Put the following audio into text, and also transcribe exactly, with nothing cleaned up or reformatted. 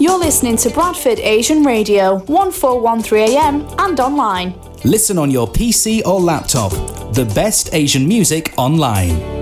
You're listening to Bradford Asian Radio, fourteen thirteen A M and online. Listen on your P C or laptop. The best Asian music online.